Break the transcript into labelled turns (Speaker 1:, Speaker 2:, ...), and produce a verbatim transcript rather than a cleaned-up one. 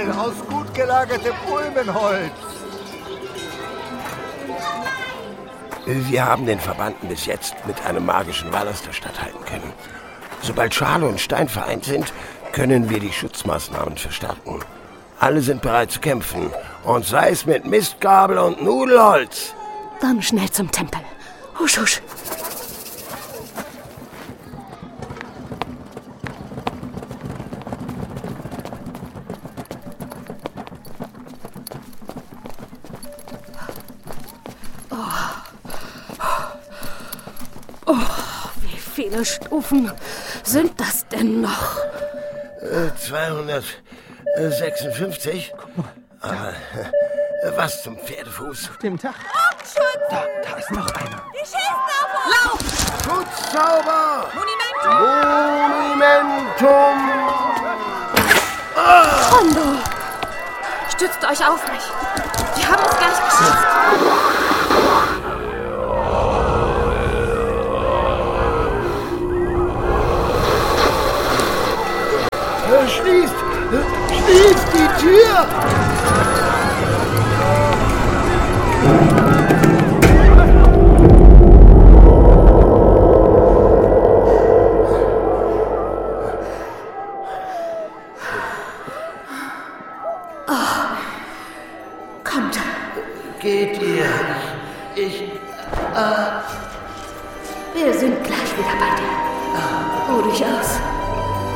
Speaker 1: Seil aus gut gelagertem Ulmenholz.
Speaker 2: Wir haben den Verbannten bis jetzt mit einem magischen Wall aus der Stadt halten können. Sobald Schale und Stein vereint sind, können wir die Schutzmaßnahmen verstärken. Alle sind bereit zu kämpfen. Und sei es mit Mistgabel und Nudelholz.
Speaker 3: Dann schnell zum Tempel. Husch, husch. Oh, wie viele Stufen sind das denn noch?
Speaker 2: Äh, zweihundertsechsundfünfzig. Aber äh, was zum Pferdefuß?
Speaker 4: Dem Tag. Da, da ist noch einer.
Speaker 5: Die schießen auf uns! Lauf!
Speaker 2: Schutzzauber!
Speaker 5: Monumentum!
Speaker 2: Monumentum!
Speaker 3: Hondo! Stützt euch auf mich. Die haben uns gleich geschafft.
Speaker 2: Schließt! Schließt die Tür!
Speaker 3: Oh. Kommt.
Speaker 2: Geht ihr? Ich... Äh...
Speaker 3: Wir sind gleich wieder bei dir. Ruh dich aus.